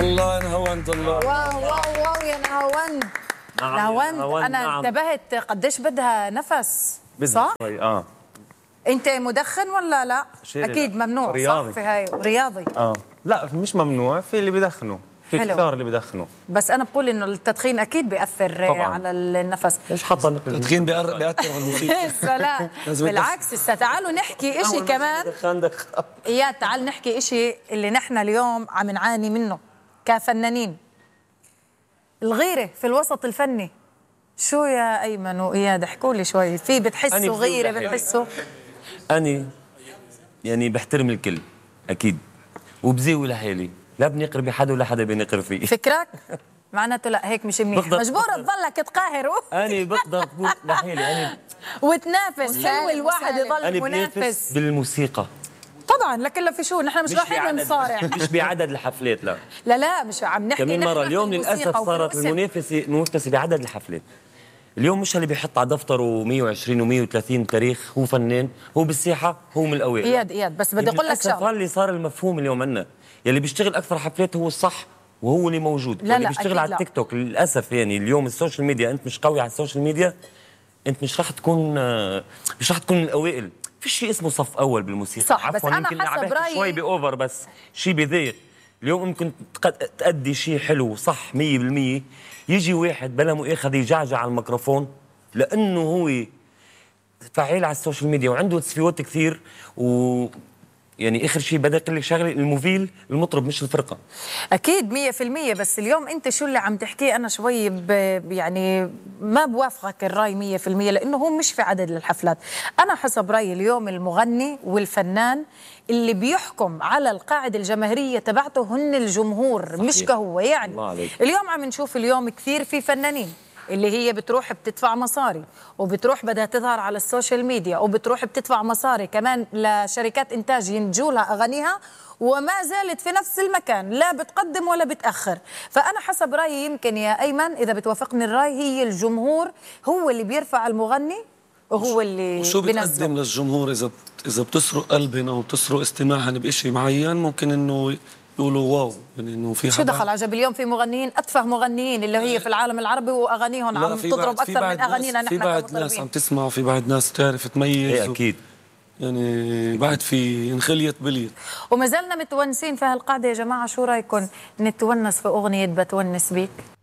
الله نهوند الله. واو واو واو يا نهوند. نهوند انا انتبهت قديش بدها نفس صح؟ انت مدخن ولا لا؟ اكيد ممنوع رياضي. صح في هاي رياضي. لا مش ممنوع، في اللي بدخنوا، في كثار اللي بدخنوا، بس انا بقول انه التدخين اكيد بيأثر طبعاً على النفس. ايش حاطه التدخين بيأثر على الموسيقى. لا بالعكس. هسه تعالوا نحكي شيء كمان. اياد تعال نحكي شيء اللي نحن اليوم عم نعاني منه كفنانين، الغيرة في الوسط الفني. شو يا ايمن واياد احكوا لي شوي، في بتحسوا غيرة بتحسوا؟ أنا يعني بحترم الكل أكيد، وبزيوي لحالي، لا بنقر بحدا ولا حدا بينقر فيه. فكرك؟ معناته لا هيك مش منيح، مجبورة تضلك تقاهر. أنا بقدر أقول لحالي أنا وتنافس. حلو الواحد يضل منافس بالموسيقى طبعا، لكن لا في شو نحن مش رايحين نصارع. مش بعدد الحفلات. لا لا مش عم نحكي كمان مرة اليوم للأسف صارت المنافسة بعدد الحفلات. اليوم مش اللي بيحط على دفتره 120 و130 تاريخ هو فنان، هو بالساحة هو من الأوائل. اياد بس بدي أقول لك شغله، اللي صار المفهوم اليوم عنا يلي بيشتغل أكثر حفلات هو الصح وهو اللي موجود. لا اللي بيشتغل على التيك توك للأسف يعني اليوم السوشيال ميديا، أنت مش قوي على السوشيال ميديا أنت مش راح تكون من الأوائل. في شيء اسمه صف أول بالموسيقى صح. بس أنا حسب رأيي شوي بأوفر، بس شيء بذيق. اليوم ممكن تأدي شيء حلو صح 100%، يجي واحد بلا مؤاخذة يجعجع على الميكروفون لأنه هو فعال على السوشيال ميديا وعنده تصفيات كثير، و يعني اخر شيء بدي اقول لك شغله، الموفيل المطرب مش الفرقه. اكيد 100%. بس اليوم انت شو اللي عم تحكيه انا شوي يعني ما بوافقك الراي 100%، لانه هو مش في عدد الحفلات. انا حسب رايي اليوم المغني والفنان اللي بيحكم على القاعده الجماهيريه تبعته هن الجمهور. صحيح. مش كهو يعني. اليوم عم نشوف اليوم كثير في فنانين اللي هي بتروح بتدفع مصاري وبتروح بدها تظهر على السوشيال ميديا وبتروح بتدفع مصاري كمان لشركات إنتاج ينتجوا لها أغانيها، وما زالت في نفس المكان، لا بتقدم ولا بتأخر. فأنا حسب رأيي يمكن يا أيمن إذا بتوافقني الرأي، هي الجمهور هو اللي بيرفع المغني وهو اللي وشو بتقدم للجمهور إذا بتسرق قلبهم أو بتسرق استماعهم بشيء معين، ممكن إنه يقولوا واو، يعني انه في شو دخل عجب. اليوم في مغنيين اتفه مغنيين اللي هي في العالم العربي واغانيهم عم تضرب اكثر من اغانينا نحن. في بعض ناس عم تسمع وفي بعض ناس تعرف تميز. اكيد يعني بعد في انخليت بليت. وما زلنا متونسين في هالقعده يا جماعه. شو رايكم نتونس في اغنيه بتونس بيك؟